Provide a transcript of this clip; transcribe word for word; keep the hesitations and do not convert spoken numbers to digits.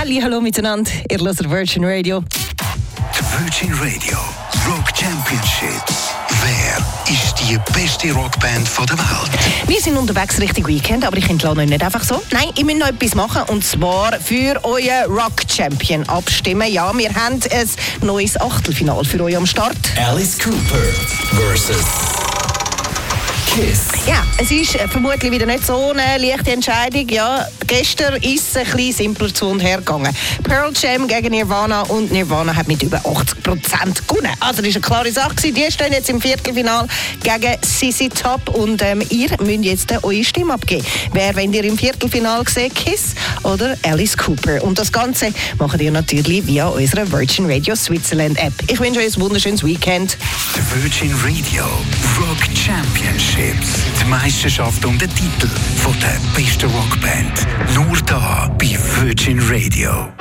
Hallo miteinander, ihr hört Virgin Radio. Die Virgin Radio Rock Championships. Wer ist die beste Rockband der Welt? Wir sind unterwegs Richtung Weekend, aber ich entlasse euch nicht einfach so. Nein, ich muss noch etwas machen, und zwar für euren Rock Champion abstimmen. Ja, wir haben ein neues Achtelfinale für euch am Start. Alice Cooper versus Kiss. Ja, es ist vermutlich wieder nicht so eine leichte Entscheidung. Ja, gestern ist es ein bisschen simpler zu und her gegangen. Pearl Jam gegen Nirvana, und Nirvana hat mit über achtzig Prozent gewonnen. Also das war eine klare Sache. Die stehen jetzt im Viertelfinale gegen Z Z Top, und ähm, ihr müsst jetzt äh, eure Stimme abgeben. Wer wollt ihr im Viertelfinale sehen? Kiss oder Alice Cooper? Und das Ganze macht ihr natürlich via unserer Virgin Radio Switzerland App. Ich wünsche euch ein wunderschönes Weekend. Die Virgin Radio Rock Championships. Die Meisterschaft um den Titel von der besten Rockband. Nur da bei Virgin Radio.